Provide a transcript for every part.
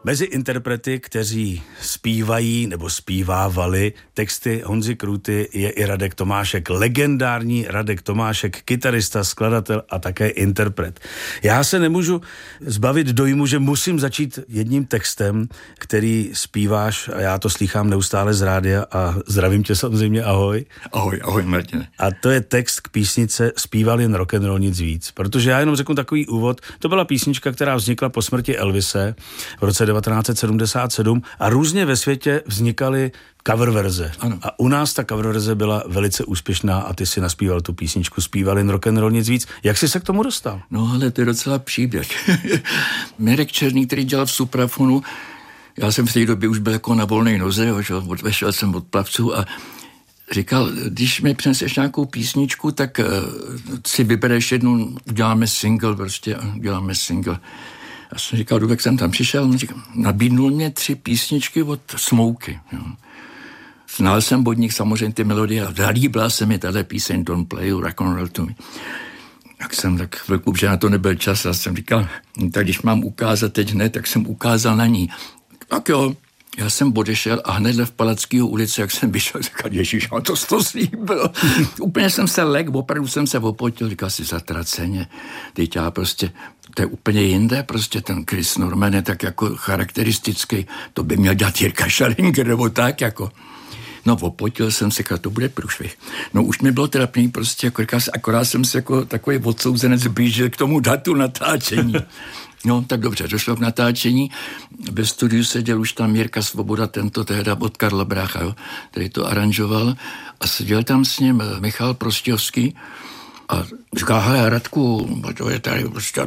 Mezi interprety, kteří zpívají nebo zpívávali texty Honzy Krůty, je i Radek Tomášek, legendární Radek Tomášek, kytarista, skladatel a také interpret. Já se nemůžu zbavit dojmu, že musím začít jedním textem, který zpíváš a já to slýchám neustále z rádia a zdravím tě samozřejmě, ahoj. Ahoj Martine. A to je text k písnice Zpíval jen rock'n'roll, nic víc. Protože já jenom řeknu takový úvod, to byla písnička, která vznikla po smrti Elvise v roce 1977 a různě ve světě vznikaly cover verze. Ano. A u nás ta cover verze byla velice úspěšná a ty si naspíval tu písničku Zpíval jen rock'n'roll, nic víc. Jak jsi se k tomu dostal? No ale to je docela příběh. Mirek Černý, který dělal v Suprafonu, já jsem v té době už byl jako na volné noze, odvešel jsem od plavců a říkal, když mi přineseš nějakou písničku, tak si vybereš jednu, uděláme single, Já jsem říkal, jak jsem tam přišel, nabídnul mě 3 písničky od Smouky. Jo. Znal jsem od nich samozřejmě ty melodie a líbila se mi tato píseň Don't Play Rock and Roll to Me. Jak jsem tak chvilku, že na to nebyl čas, a jsem říkal, tak když mám ukázat teď hned, tak jsem ukázal na ní. Tak jo, já jsem odešel a hnedle v Palackého ulici, jak jsem vyšel, říkal, ježiš, on to slíbil. Úplně jsem se lek, opravdu jsem se opotil, říkal si zatraceně, teď já prostě, to je úplně jinde, prostě ten Chris Norman je tak jako charakteristický, to by měl dělat Jirka Schallinger, nebo tak jako. No, opotil jsem se, to bude průšvih. No, už mi bylo trapný, prostě, jako akorát jsem se jako takový odsouzenec blížil k tomu datu natáčení. No, tak dobře, došlo k natáčení. Ve studiu seděl už tam Jirka Svoboda, tento tehda od Karla Brácha, jo, který to aranžoval. A seděl tam s ním Michal Prostějovský a říká, hele, Radku, to je tady prostě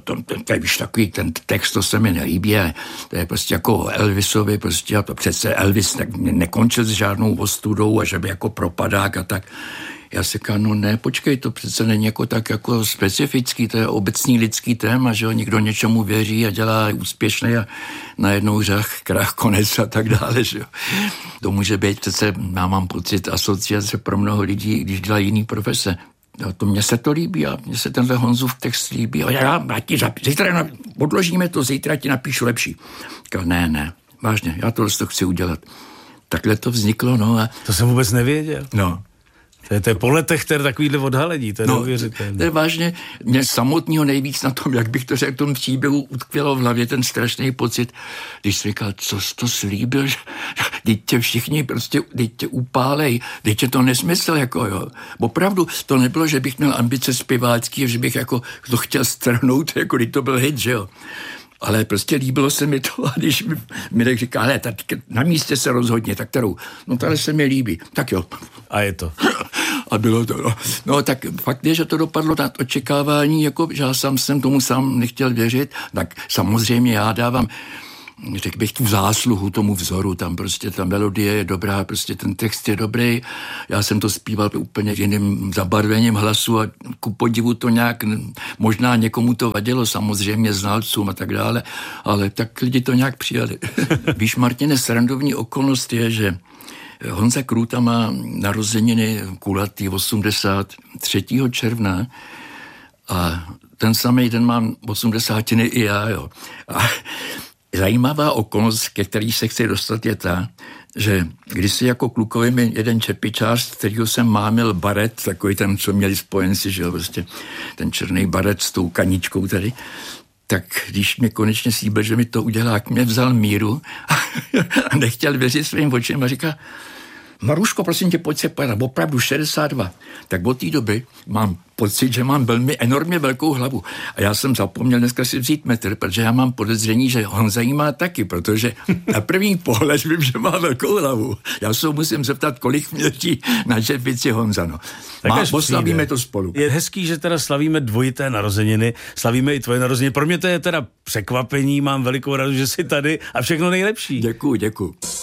víš, takový ten text, to se mi nelíbí, to je prostě jako Elvisovi, prostě a to přece Elvis nekončil s žádnou ostudou a že by jako propadák a tak. Já si říkám, no ne, počkej, to přece není jako tak jako specifický, to je obecný lidský téma, že jo, někdo něčemu věří a dělá úspěšný a najednou krach, konec a tak dále, že jo. To může být přece, já mám pocit, asociace pro mnoho lidí, když dělají jiný profese. No, to mně se to líbí a mně se tenhle Honzův text líbí. A já ti zítra odložíme to, zítra ti napíšu lepší. Říkal, ne, vážně, já tohle to chci udělat. Takhle to vzniklo, no a... To jsem vůbec nevěděl. No. To je po letech takovýhle odhalení, to je neuvěřitelné. To je vážně, mě samotného nejvíc na tom, jak bych to řekl, tomu příběhu utkvělo v hlavě ten strašný pocit, když jsi říkal, co jsi to slíbil, že teď tě všichni prostě, teď tě upálej, teď je to nesmysl, jako jo. Opravdu, to nebylo, že bych měl ambice zpěvácký, že bych jako to chtěl strhnout, jako když to byl hit, že jo. Ale prostě líbilo se mi to, a když mi říká, hele, tak na místě se rozhodně, tak kterou? No tady se mi líbí. Tak jo. A je to. A bylo to, no tak fakt je, že to dopadlo na očekávání, jako že já jsem tomu sám nechtěl věřit, tak samozřejmě já dávám, řekl bych, tu zásluhu tomu vzoru, tam prostě ta melodie je dobrá, prostě ten text je dobrý, já jsem to zpíval úplně jiným zabarvením hlasu a ku podivu to nějak, možná někomu to vadilo, samozřejmě znalcům a tak dále, ale tak lidi to nějak přijali. Víš, Martine, srandovní okolnost je, že Honza Krůta má narozeniny kulatý 83. června a ten samý den mám 80. i já, jo. A zajímavá okolnost, ke který se chci dostat, je ta, že když si jako klukovi mi jeden čepičář, kterýho jsem mámil baret, takový ten, co měli spojenci, že jo, prostě ten černý baret s tou kaničkou tady, tak když mě konečně slíbil, že mi to udělá, jak mě vzal míru a nechtěl věřit svým očím a říká, Maruško, prosím tě, pojď se pojedat, opravdu 62. Tak od té doby mám pocit, že mám enormně velkou hlavu. A já jsem zapomněl dneska si vzít metr, protože já mám podezření, že Honza jí má taky, protože na první pohled vím, že má velkou hlavu. Já se musím zeptat, kolik měří na čepici Honza. No. Oslavíme to spolu. Je hezký, že teda slavíme dvojité narozeniny, slavíme i tvoje narozeniny. Pro mě to je teda překvapení, mám velikou radost, že jsi tady a všechno nejlepší. Děkuju.